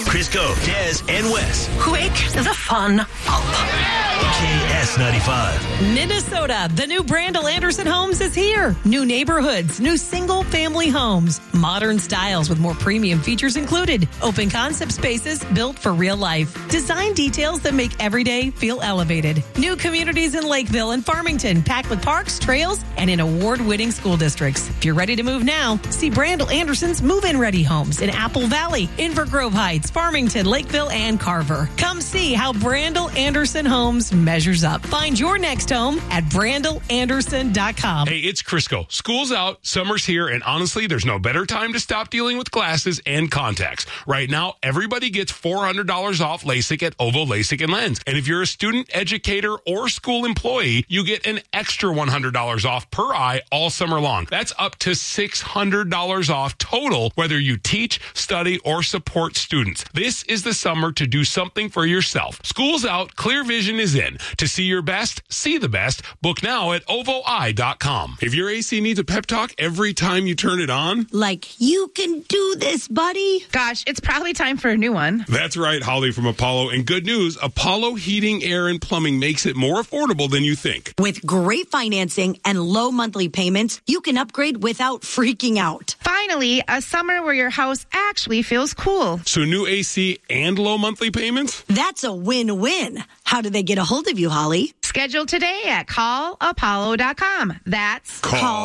Crisco, Des, and Wes. Wake the fun up. KS95. Minnesota, the new Brandel Anderson Homes is here. New neighborhoods, new single-family homes, modern styles with more premium features included. Open concept spaces built for real life. Design details that make every day feel elevated. New communities in Lakeville and Farmington, packed with parks, trails, and in award-winning school districts. If you're ready to move now, see Brandel Anderson's move-in ready homes in Apple Valley, Inver Grove Heights, Farmington, Lakeville, and Carver. Come see how Brandel Anderson Homes measures up. Find your next home at BrandelAnderson.com. Hey, it's Crisco. School's out, summer's here, and honestly, there's no better time to stop dealing with glasses and contacts. Right now, everybody gets $400 off LASIK at Ovo LASIK and Lens. And if you're a student, educator, or school employee, you get an extra $100 off per eye all summer long. That's up to $600 off total, whether you teach, study, or support students. This is the summer to do something for yourself. School's out, clear vision is in. To see your best, see the best. Book now at ovoi.com. If your AC needs a pep talk every time you turn it on, like, you can do this, buddy. Gosh, it's probably time for a new one. That's right, Holly from Apollo. And good news, Apollo Heating, Air, and Plumbing makes it more affordable than you think. With great financing and low monthly payments, you can upgrade without freaking out. Finally, a summer where your house actually feels cool. So new AC and low monthly payments? That's a win-win. How do they get a hold of you, Holly? Schedule today at callapollo.com. That's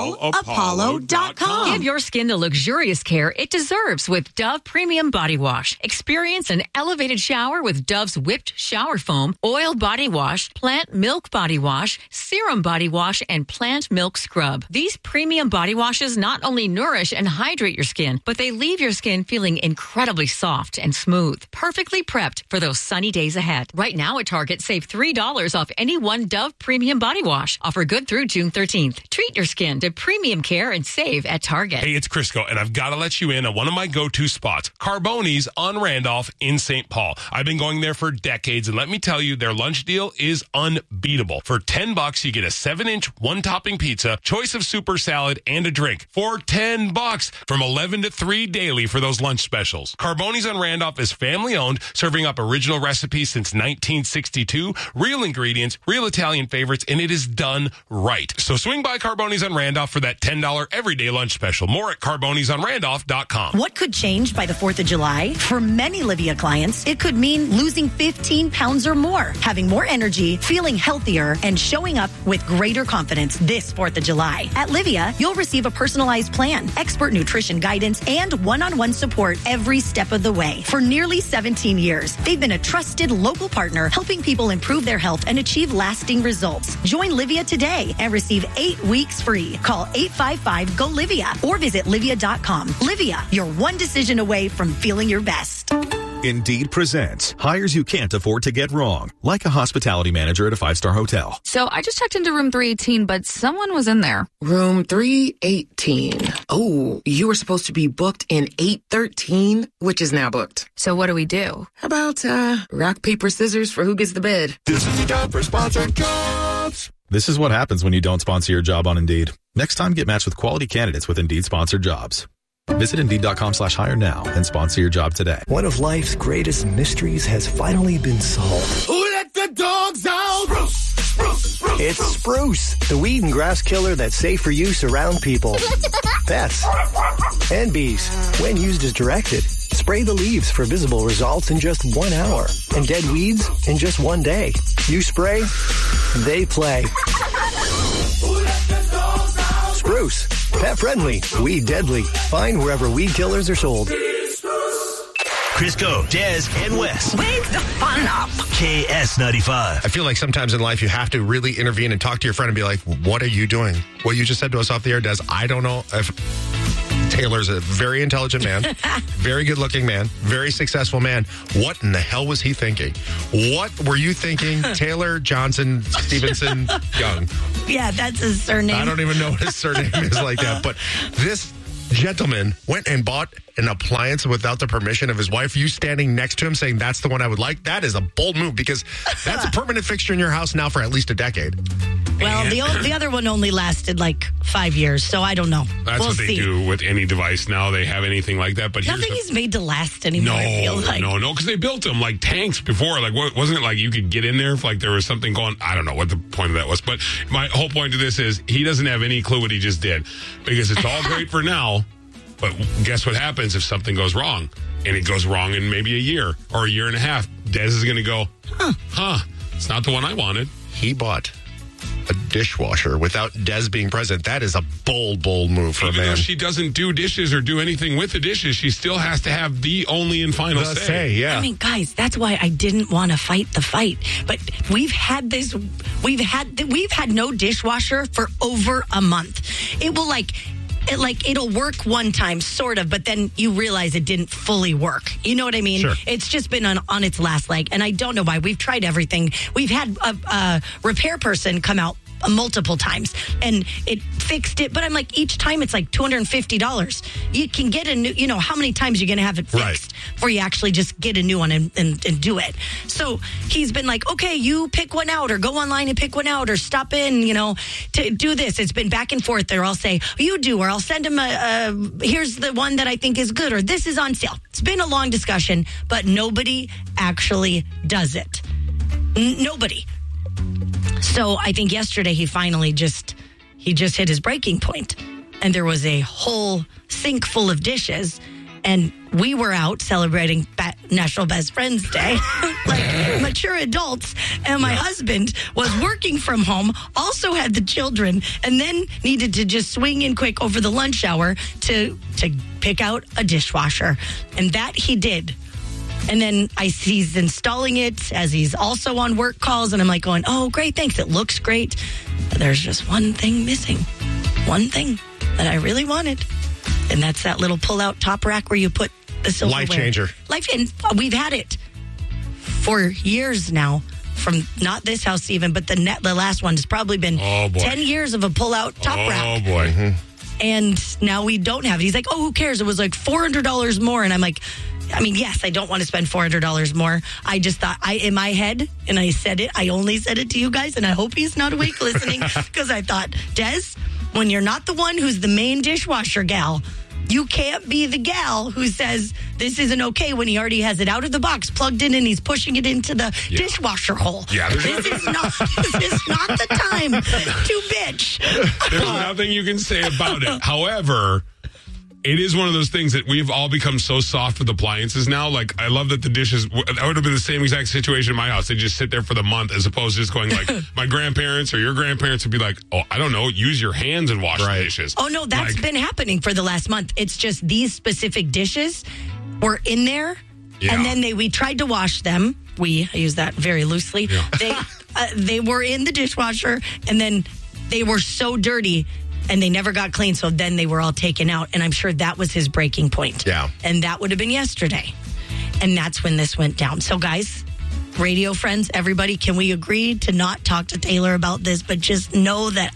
callapollo.com. Give your skin the luxurious care it deserves with Dove Premium Body Wash. Experience an elevated shower with Dove's whipped shower foam, oil body wash, plant milk body wash, serum body wash, and plant milk scrub. These premium body washes not only nourish and hydrate your skin, but they leave your skin feeling incredibly soft and smooth, perfectly prepped for those sunny days ahead. Right now at Target, save $3 off any one Dove Premium Body Wash. Offer good through June 13th. Treat your skin to premium care and save at Target. Hey, it's Crisco, and I've got to let you in on one of my go-to spots, Carboni's on Randolph in St. Paul. I've been going there for decades, and let me tell you, their lunch deal is unbeatable. For $10, you get a 7-inch, one-topping pizza, choice of super salad, and a drink. For $10, from 11 to 3 daily for those lunch specials. Carboni's on Randolph is family-owned, serving up original recipes since 1962, real ingredients, real Italian favorites, and it is done right. So swing by Carboni's on Randolph for that $10 everyday lunch special. More at carbonisonrandolph.com. What could change by the 4th of July? For many Livia clients, it could mean losing 15 pounds or more, having more energy, feeling healthier, and showing up with greater confidence this 4th of July. At Livia, you'll receive a personalized plan, expert nutrition guidance, and one-on-one support every step of the way. For nearly 17 years, they've been a trusted local partner helping people improve their health and achieve lasting results. Join Livia today and receive 8 weeks free. Call 855-GO-LIVIA or visit Livia.com. Livia, you're one decision away from feeling your best. Indeed presents hires you can't afford to get wrong, like a hospitality manager at a 5-star hotel. So I just checked into room 318, but someone was in there. Room 318. Oh, you were supposed to be booked in 813, which is now booked. So what do we do? How about rock, paper, scissors for who gets the bed? This is the time for sponsored jobs. This is what happens when you don't sponsor your job on Indeed. Next time, get matched with quality candidates with Indeed sponsored jobs. Visit Indeed.com/hire now and sponsor your job today. One of life's greatest mysteries has finally been solved. Who let the dogs out? Spruce, Spruce, Spruce. It's Spruce, the weed and grass killer that's safe for use around people, pets, and bees. When used as directed, spray the leaves for visible results in just 1 hour and dead weeds in just 1 day. You spray, they play. Spruce, pet friendly, weed deadly. Find wherever weed killers are sold. Crisco, Des, and Wes. Wake the fun up. KS95. I feel like sometimes in life you have to really intervene and talk to your friend and be like, what are you doing? What you just said to us off the air, Des, I don't know if... Taylor's a very intelligent man, very good-looking man, very successful man. What in the hell was he thinking? What were you thinking, Taylor Johnson Stevenson Young? Yeah, that's his surname. I don't even know what his surname is like that, but this gentleman went and bought an appliance without the permission of his wife. You standing next to him saying that's the one I would like. That is a bold move because that's a permanent fixture in your house now for at least a decade. Well, the other one only lasted like 5 years, so I don't know. That's we'll what they see. do with any device now. They have anything like that. But Nothing is made to last anymore, I feel like. No, because they built them like tanks before. Like, wasn't it like you could get in there if like there was something going? I don't know what the point of that was. But my whole point to this is he doesn't have any clue what he just did because it's all great for now. But guess what happens if something goes wrong? And it goes wrong in maybe a year or a year and a half. Des is going to go, it's not the one I wanted. He bought a dishwasher without Des being present. That is a bold move for Even a man. though she doesn't do dishes or do anything with the dishes, she still has to have the only and final say. Yeah. I mean, guys, that's why I didn't want to fight the fight. But we've had no dishwasher for over a month. It will it'll work one time, sort of, but then you realize it didn't fully work. You know what I mean? Sure. It's just been on its last leg, and I don't know why. We've tried everything. We've had a repair person come out multiple times and it fixed it, but I'm like, each time it's like $250. You can get a new, how many times you're going to have it fixed before you actually just get a new one and do it. So he's been like, okay, you pick one out or go online and pick one out or stop in, to do this. It's been back and forth. They'll all say, you do, or I'll send him here's the one that I think is good, or this is on sale. It's been a long discussion, but nobody actually does it. Nobody. So I think yesterday he finally just hit his breaking point, and there was a whole sink full of dishes, and we were out celebrating National Best Friends Day like mature adults, and my husband was working from home, also had the children, and then needed to just swing in quick over the lunch hour to pick out a dishwasher, and that he did. And then he's installing it as he's also on work calls. And I'm like going, oh, great, thanks. It looks great. But there's just one thing missing. One thing that I really wanted. And that's that little pull-out top rack where you put the silverware. Life changer. And we've had it for years now. From not this house even, but the last one has probably been 10 years of a pull-out top rack. Oh, boy. Mm-hmm. And now we don't have it. He's like, oh, who cares? It was like $400 more. And I'm like, I mean, yes, I don't want to spend $400 more. I just thought, in my head, and I said it, I only said it to you guys, and I hope he's not awake listening, because I thought, Des, when you're not the one who's the main dishwasher gal, you can't be the gal who says this isn't okay when he already has it out of the box, plugged in, and he's pushing it into the dishwasher hole. Yeah, this is not the time to bitch. There's nothing you can say about it. However, it is one of those things that we've all become so soft with appliances now. Like, I love that the dishes, that would have been the same exact situation in my house. They just sit there for the month as opposed to just going like, my grandparents or your grandparents would be like, oh, I don't know, use your hands and wash the dishes. Oh, no, that's been happening for the last month. It's just these specific dishes were in there, and then we tried to wash them. I use that very loosely. Yeah. They were in the dishwasher, and then they were so dirty, and they never got clean, so then they were all taken out, and I'm sure that was his breaking point. Yeah. And that would have been yesterday. And that's when this went down. So, guys, radio friends, everybody, can we agree to not talk to Taylor about this, but just know that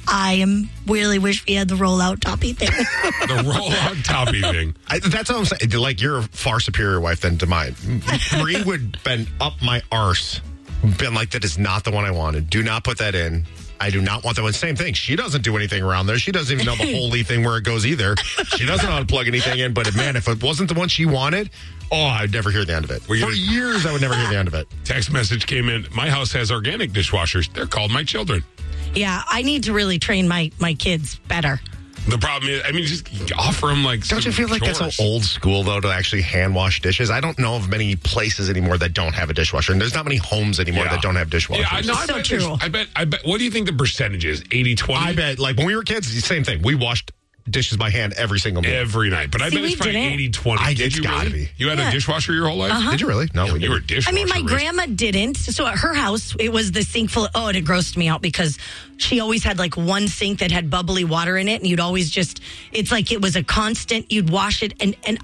really wish we had the rollout toppy thing. The rollout toppy thing. That's what I'm saying. Like, you're a far superior wife than to mine. Marie would been up my arse, been like, that is not the one I wanted. Do not put that in. I do not want that one. Same thing. She doesn't do anything around there. She doesn't even know the holy thing where it goes either. She doesn't know how to plug anything in. But, man, if it wasn't the one she wanted, I'd never hear the end of it. For years, I would never hear the end of it. Text message came in. My house has organic dishwashers. They're called my children. Yeah, I need to really train my kids better. The problem is, I mean, just offer them like. Don't you feel like chores. that's so old school, though, to actually hand wash dishes? I don't know of many places anymore that don't have a dishwasher. And there's not many homes anymore that don't have dishwashers. Yeah, no, I bet. What do you think the percentage is? 80-20? I bet, like, when we were kids, the same thing. We washed dishes by hand every single meal. Every night. But I bet it's probably 80-20. Did you gotta really? be. You had a dishwasher your whole life? Uh-huh. Did you really? No, you were a dishwasher. I mean, my grandma didn't. So at her house, it was the sink full. And it grossed me out because she always had like one sink that had bubbly water in it. And you'd always it's like it was a constant. You'd wash it and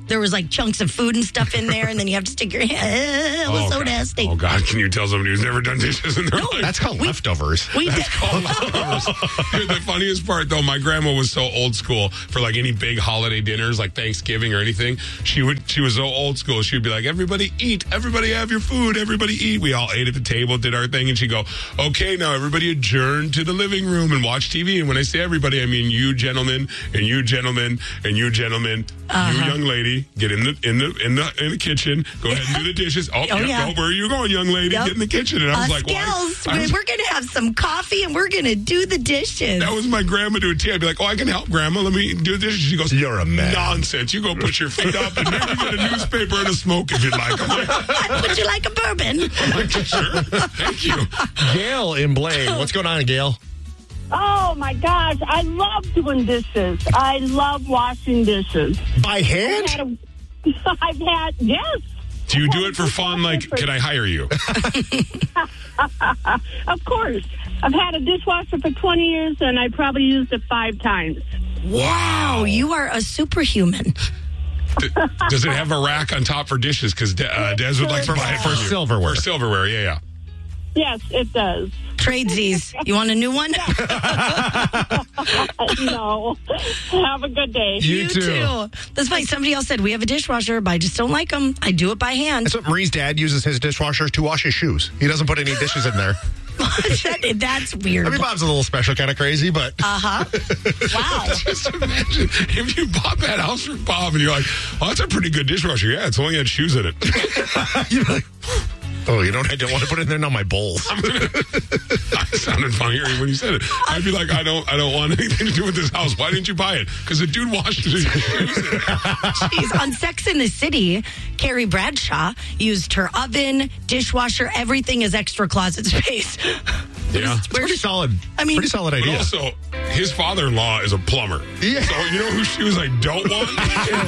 there was like chunks of food and stuff in there, and then you have to stick your hand. It was so God. nasty. Oh, God, can you tell somebody who's never done dishes in their life? That's called leftovers. That's called leftovers. Here's the funniest part, though. My grandma was so old school for like any big holiday dinners, like Thanksgiving or anything. She was so old school. She would be like, everybody eat. Everybody have your food. Everybody eat. We all ate at the table, did our thing, and she'd go, okay, now everybody adjourn to the living room and watch TV. And when I say everybody, I mean you gentlemen and you gentlemen and you gentlemen. You young lady, get in the kitchen. Go ahead and do the dishes. Oh yeah. Where are you going, young lady? Get in the kitchen. And I was like, Skills. We're going to have some coffee and we're going to do the dishes. That was my grandma to a T. I'd be like, I can help, Grandma. Let me do the dishes. She goes, you're a man. Nonsense. You go put your feet up and maybe get a newspaper and a smoke if you'd like. I'm like, would you like a bourbon? Sure. Thank you. Gail in Blaine. What's going on, Gail? Oh, my gosh. I love doing dishes. I love washing dishes. By hand? Yes. Do you do it for fun? Like, can I hire you? Of course. I've had a dishwasher for 20 years, and I probably used it 5 times. Wow, you are a superhuman. Does it have a rack on top for dishes? Because Des would like to buy it for silverware. For silverware, yeah. Yes, it does. Tradesies. You want a new one? No. Have a good day. You too. That's funny. Somebody else said, we have a dishwasher, but I just don't like them. I do it by hand. That's what Marie's dad uses his dishwasher to wash his shoes. He doesn't put any dishes in there. That's weird. I mean, Bob's a little special, kind of crazy, but... Wow. Just imagine if you bought that house for Bob and you're like, oh, that's a pretty good dishwasher. Yeah, it's only had shoes in it. You're like... Oh, you know what I don't want to put in there? No, my bowls. That sounded funnier when you said it. I'd be like, I don't want anything to do with this house. Why didn't you buy it? Because the dude washed his shoes in it. Jeez, on Sex in the City, Carrie Bradshaw used her oven, dishwasher, everything as extra closet space. Yeah. It's pretty solid. I mean, pretty solid idea. But also, his father-in-law is a plumber. Yeah. So you know whose shoes I don't want?